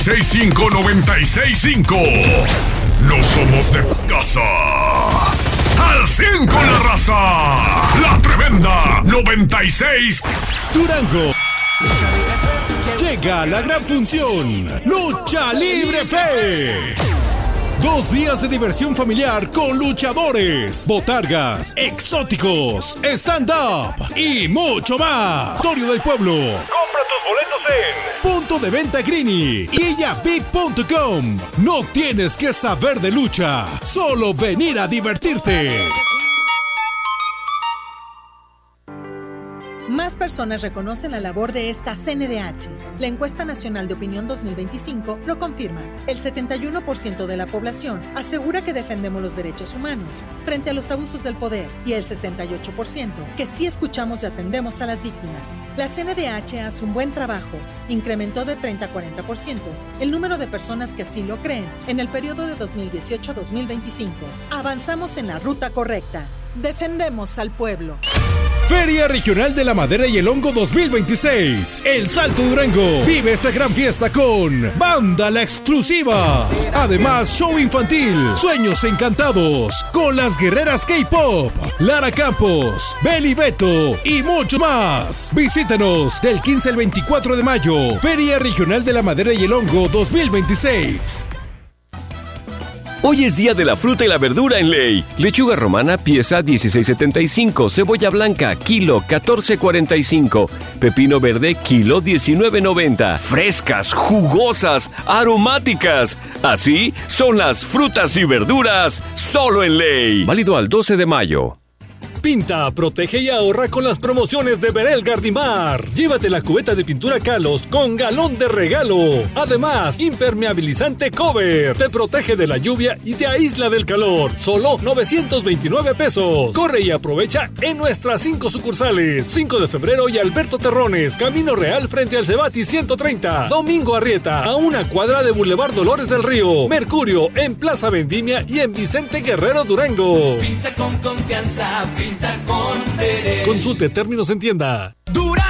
65965. No somos de casa. Al 100 con la raza. La tremenda 96. Durango. Llega la gran función. Lucha Libre Fest. 2 días de diversión familiar con luchadores, botargas, exóticos, stand-up y mucho más. Auditorio del Pueblo. Compra tus boletos en Punto de Venta Greeny y ellavip.com. No tienes que saber de lucha, solo venir a divertirte. Más personas reconocen la labor de esta CNDH. La encuesta nacional de opinión 2025 lo confirma. El 71% de la población asegura que defendemos los derechos humanos frente a los abusos del poder y el 68% que sí escuchamos y atendemos a las víctimas. La CNDH hace un buen trabajo. Incrementó de 30 a 40% el número de personas que así lo creen en el periodo de 2018 a 2025. Avanzamos en la ruta correcta. Defendemos al pueblo. Feria Regional de la Madera y el Hongo 2026. El Salto Durango. Vive esta gran fiesta con Banda La Exclusiva. Además, show infantil, Sueños Encantados, con las guerreras K-Pop, Lara Campos, Beli Beto y mucho más. Visítanos del 15 al 24 de mayo. Feria Regional de la Madera y el Hongo 2026. Hoy es día de la fruta y la verdura en Ley. Lechuga romana, pieza 16.75. Cebolla blanca, kilo 14.45. Pepino verde, kilo 19.90. Frescas, jugosas, aromáticas. Así son las frutas y verduras solo en Ley. Válido al 12 de mayo. Pinta, protege y ahorra con las promociones de Berel Gardimar. Llévate la cubeta de pintura Kalos con galón de regalo. Además, impermeabilizante cover. Te protege de la lluvia y te aísla del calor. Solo 929 pesos. Corre y aprovecha en nuestras 5 sucursales. 5 de febrero y Alberto Terrones. Camino Real frente al Cebati 130. Domingo Arrieta, a una cuadra de Boulevard Dolores del Río. Mercurio, en Plaza Vendimia y en Vicente Guerrero Durango. Pinta con confianza, pinta con derecho. Consulte términos en tienda. Durango